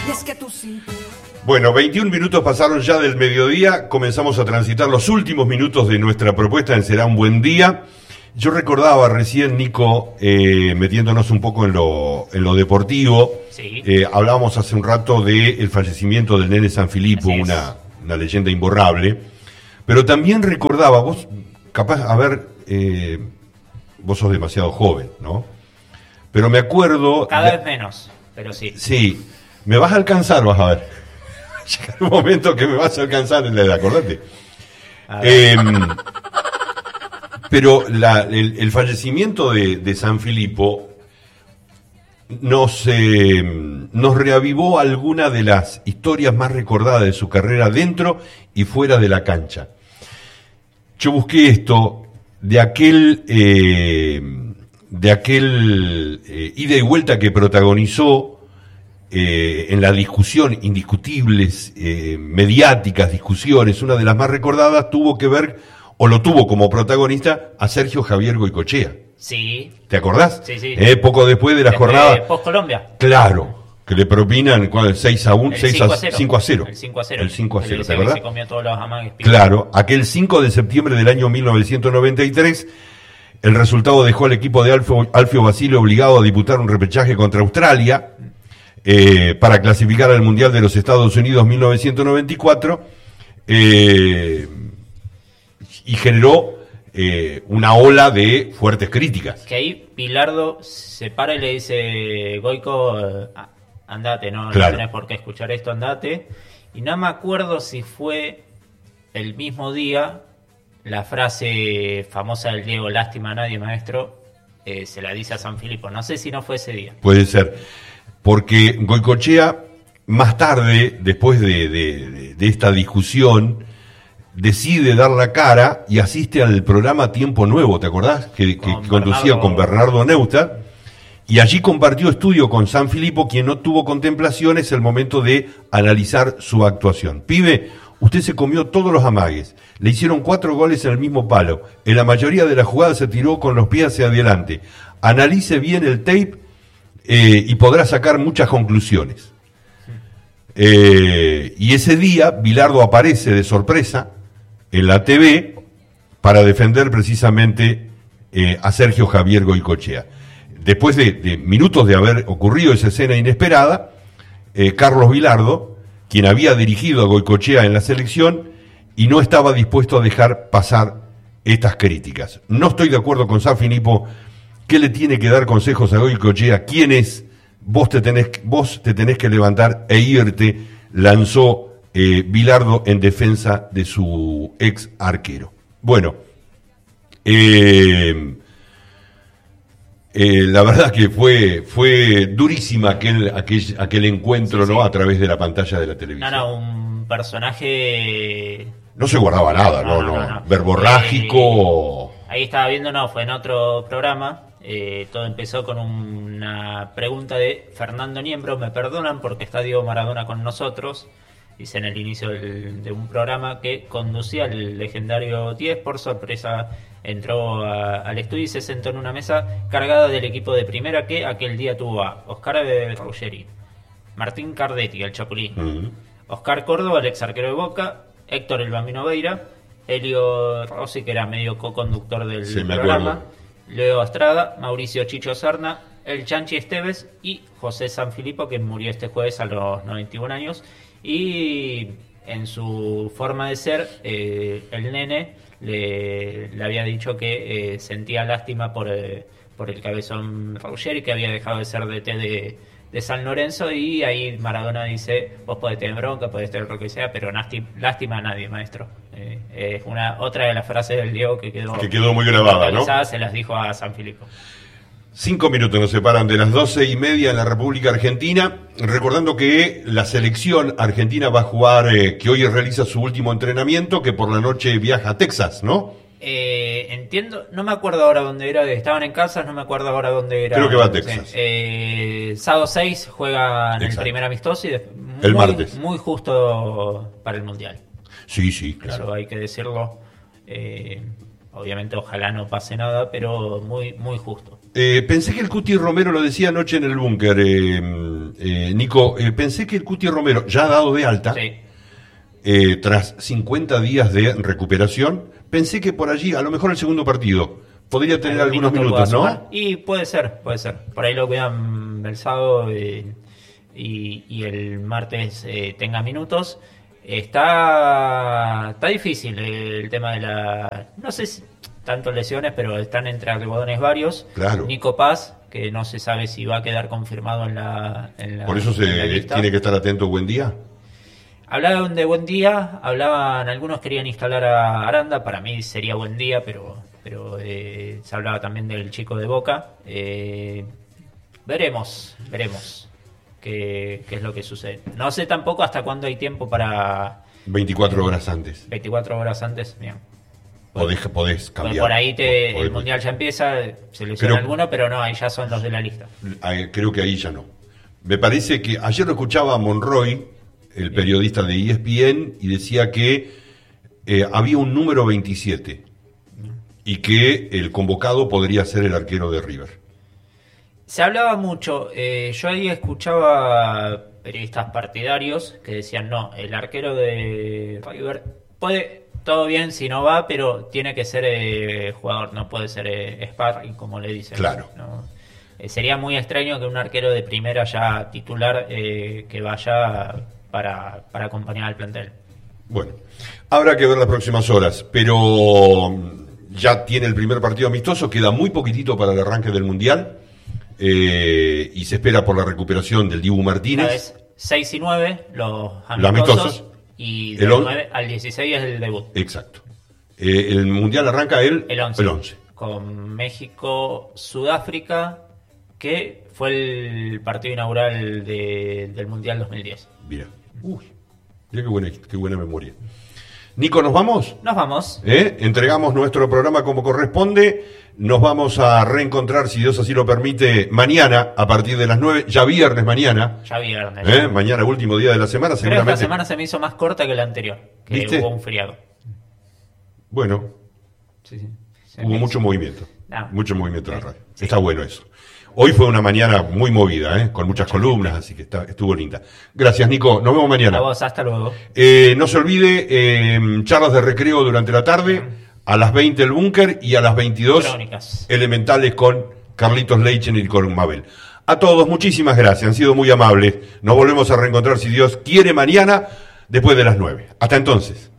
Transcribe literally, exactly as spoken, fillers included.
Bueno, veintiún minutos pasaron ya del mediodía, comenzamos a transitar los últimos minutos de nuestra propuesta en Será un Buen Día. Yo recordaba recién, Nico, eh, metiéndonos un poco en lo, en lo deportivo, sí. eh, hablábamos hace un rato del fallecimiento del nene Sanfilippo, una, una leyenda imborrable, pero también recordaba, vos, capaz, a ver, eh, vos sos demasiado joven, ¿no? Pero me acuerdo... Cada de, vez menos, pero sí. Sí, me vas a alcanzar, vas a ver. Llega un momento que me vas a alcanzar en la edad, acordate. Eh, pero la, el, el fallecimiento de, de Sanfilippo nos, eh, nos reavivó alguna de las historias más recordadas de su carrera dentro y fuera de la cancha. Yo busqué esto de aquel, eh, de aquel eh, ida y vuelta que protagonizó Eh, en la discusión, indiscutibles, eh, mediáticas discusiones, una de las más recordadas tuvo que ver, o lo tuvo como protagonista, a Sergio Javier Goycochea. Sí. ¿Te acordás? Sí, sí. Eh, poco después de la Desde jornada... Post-Colombia. Claro, que le propinan ¿cuál? seis a uno, seis a cinco a cero. El cinco a cero. El cinco a cero, ¿te el acordás? se comió todos los amagues. Claro, aquel cinco de septiembre del año mil novecientos noventa y tres, el resultado dejó al equipo de Alfio, Alfio Basile obligado a disputar un repechaje contra Australia, Eh, para clasificar al Mundial de los Estados Unidos mil novecientos noventa y cuatro, eh, y generó eh, una ola de fuertes críticas. Que ahí Bilardo se para y le dice, Goico, eh, andate, no, Claro. no tenés por qué escuchar esto, andate. Y no me acuerdo si fue el mismo día la frase famosa del Diego, lástima a nadie, maestro, eh, se la dice a Sanfilippo. No sé si no fue ese día. Puede ser. Porque Goycochea, más tarde, después de, de, de esta discusión, decide dar la cara y asiste al programa Tiempo Nuevo, ¿te acordás? Que, que Con conducía Bernardo... con Bernardo Neustadt, y allí compartió estudio con Sanfilippo, quien no tuvo contemplaciones el momento de analizar su actuación. Pibe, usted se comió todos los amagues, le hicieron cuatro goles en el mismo palo, en la mayoría de las jugadas se tiró con los pies hacia adelante. Analice bien el tape, Eh, y podrá sacar muchas conclusiones. Eh, y ese día Bilardo aparece de sorpresa en la T V para defender precisamente eh, a Sergio Javier Goycochea. Después de, de minutos de haber ocurrido esa escena inesperada, eh, Carlos Bilardo, quien había dirigido a Goycochea en la selección, y no estaba dispuesto a dejar pasar estas críticas. No estoy de acuerdo con Sanfilippo. ¿Qué le tiene que dar consejos a Goycochea? ¿Quién es? Vos te tenés, vos te tenés que levantar e irte, lanzó eh, Bilardo en defensa de su ex arquero. Bueno, eh, eh, la verdad que fue, fue durísima aquel, aquel, aquel encuentro, sí, ¿no? Sí. A través de la pantalla de la televisión. No, no, un personaje... No se guardaba nada, no, no. no, no. Verborrágico... Eh, ahí estaba viendo, no, fue en otro programa. Eh, todo empezó con una pregunta de Fernando Niembro. Me perdonan porque está Diego Maradona con nosotros. Dice en el inicio del, de un programa que conducía el legendario diez. Por sorpresa entró a, al estudio y se sentó en una mesa cargada del equipo de primera que aquel día tuvo a Oscar Ruggeri, Martín Cardetti, el Chapulín, uh-huh. Oscar Córdoba, el ex arquero de Boca, Héctor El Bambino Veira, Helio Rossi, que era medio co-conductor del sí, programa, Leo Estrada, Mauricio Chicho Serna, el Chanchi Esteves y José Sanfilippo, que murió este jueves a los noventa y un años. Y en su forma de ser, eh, el nene le, le había dicho que eh, sentía lástima por, eh, por el cabezón Ruggeri, que había dejado de ser D T de, de San Lorenzo. Y ahí Maradona dice, vos podés tener bronca, podés tener lo que sea, pero nasti- lástima a nadie, maestro. Eh, es una otra de las frases del Diego que quedó, que quedó muy grabada, ¿no? Se las dijo a Sanfilippo. Cinco minutos nos separan de las doce y media en la República Argentina, recordando que la selección argentina va a jugar, eh, que hoy realiza su último entrenamiento, que por la noche viaja a Texas, ¿no? Eh, entiendo, no me acuerdo ahora dónde era, estaban en Kansas, no me acuerdo ahora dónde era. Creo que va a Texas. Sí. Eh, sábado seis juegan el primer amistoso y después, muy, el martes. Muy justo para el Mundial. Sí, sí, claro. Eso hay que decirlo. Eh, obviamente ojalá no pase nada, pero muy, muy justo. Eh, pensé que el Cuti Romero, lo decía anoche en el búnker, eh, eh, Nico, eh, pensé que el Cuti Romero, ya dado de alta, Sí. eh, tras cincuenta días de recuperación, pensé que por allí, a lo mejor el segundo partido, podría tener Algún algunos minuto minutos, pueda ¿no? sumar. Y puede ser, puede ser. Por ahí lo cuidan el sábado eh, y, y el martes eh, tenga minutos. Está, está difícil el tema de la... No sé si tanto lesiones, pero están entre algodones varios. Claro. Nico Paz, que no se sabe si va a quedar confirmado en la, en la Por eso se en la lista. tiene que estar atento. Buen día. Hablaban de buen día, hablaban, algunos querían instalar a Aranda, para mí sería buen día, pero, pero eh, se hablaba también del chico de Boca. Eh, veremos, veremos qué, qué es lo que sucede. No sé tampoco hasta cuándo hay tiempo para... veinticuatro horas antes. veinticuatro horas antes, bien. Podés, podés Por, cambiar. por ahí te, Podés- el Mundial ya empieza, se lesiona Pero- alguno, pero no, ahí ya son los de la lista. Eh, Creo que ahí ya no. Me parece que ayer lo escuchaba a Monroy, el periodista de E S P N, y decía que eh, había un número veintisiete y que el convocado podría ser el arquero de River. Se hablaba mucho, eh, yo ahí escuchaba periodistas partidarios que decían, no, el arquero de River puede, todo bien si no va, pero tiene que ser eh, jugador, no puede ser eh, sparring, como le dicen. Claro. ¿no? Eh, sería muy extraño que un arquero de primera ya titular eh, que vaya para, para acompañar al plantel. Bueno, habrá que ver las próximas horas, pero mm, ya tiene el primer partido amistoso, queda muy poquitito para el arranque del Mundial, eh, y se espera por la recuperación del Dibu Una Martínez. vez seis y nueve los amistosos, amistosos. y El del on- nueve al dieciséis es el debut. Exacto. Eh, el Mundial arranca el, El once. el once. Con México, Sudáfrica, que fue el partido inaugural de- del Mundial dos mil diez. Mira. Uy, mira qué buena, qué buena memoria. Nico, ¿nos vamos? Nos vamos. ¿Eh? Entregamos nuestro programa como corresponde. Nos vamos a reencontrar, si Dios así lo permite, mañana a partir de las nueve, ya viernes mañana. Ya viernes. ¿Eh? ya. Mañana, último día de la semana, Creo que esta seguramente. semana se me hizo más corta que la anterior, que ¿Viste? hubo un feriado. Bueno, Sí, sí. Se hubo me mucho hizo- movimiento. Ah. Mucho movimiento en la Sí, radio. sí. Está bueno eso. Hoy fue una mañana muy movida, ¿eh? Con muchas columnas, así que está, estuvo linda. Gracias, Nico. Nos vemos mañana. A vos, hasta luego. Eh, no se olvide, eh, charlas de recreo durante la tarde, a las veinte el búnker y a las veintidós Crónicas. elementales con Carlitos Leichen y con Mabel. A todos, muchísimas gracias, han sido muy amables. Nos volvemos a reencontrar, si Dios quiere, mañana, después de las nueve. Hasta entonces.